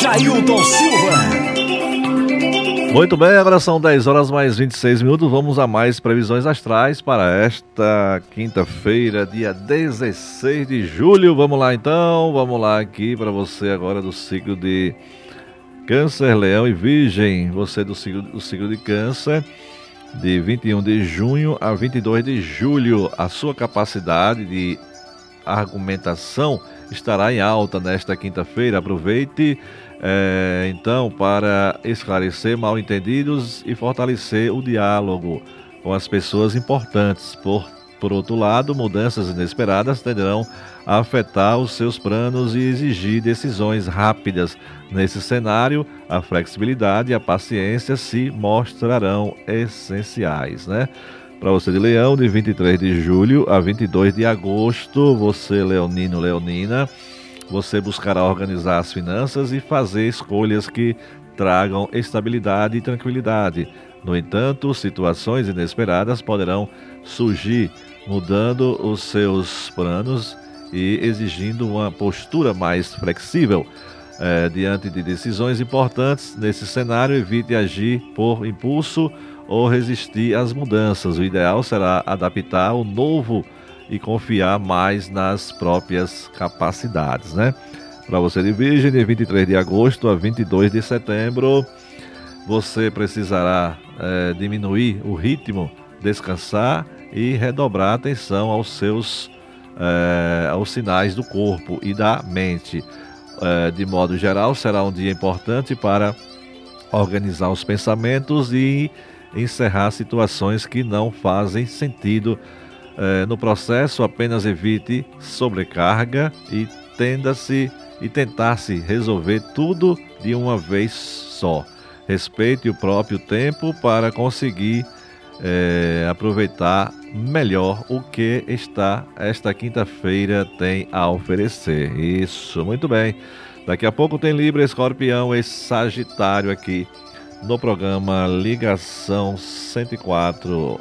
Jailton Silva. Muito bem, agora são 10 horas mais 26 minutos. Vamos a mais previsões astrais para esta quinta-feira, dia 16 de julho. Vamos lá então, vamos lá aqui para você agora do signo de Câncer, Leão e Virgem. Você do signo de Câncer, de 21 de junho a 22 de julho. A sua capacidade de argumentação estará em alta nesta quinta-feira. Aproveite então para esclarecer mal-entendidos e fortalecer o diálogo com as pessoas importantes. Por outro lado, mudanças inesperadas tenderão a afetar os seus planos e exigir decisões rápidas. Nesse cenário, a flexibilidade e a paciência se mostrarão essenciais, né? Para você de Leão, de 23 de julho a 22 de agosto, você leonino, leonina, você buscará organizar as finanças e fazer escolhas que tragam estabilidade e tranquilidade. No entanto, situações inesperadas poderão surgir, mudando os seus planos e exigindo uma postura mais flexível. Diante de decisões importantes, nesse cenário, evite agir por impulso ou resistir às mudanças. O ideal será adaptar o novo e confiar mais nas próprias capacidades, né? Para você de Virgem, de 23 de agosto a 22 de setembro, você precisará diminuir o ritmo, descansar e redobrar a atenção aos sinais do corpo e da mente. De modo geral, será um dia importante para organizar os pensamentos e encerrar situações que não fazem sentido. No processo, apenas evite sobrecarga e tentar-se resolver tudo de uma vez só. Respeite o próprio tempo para conseguir aproveitar melhor o que esta quinta-feira tem a oferecer. Isso, muito bem. Daqui a pouco tem Libra, Escorpião e Sagitário aqui no programa Ligação 104.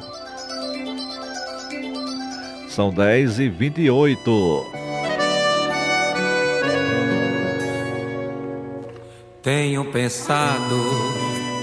São 10h28. Tenho pensado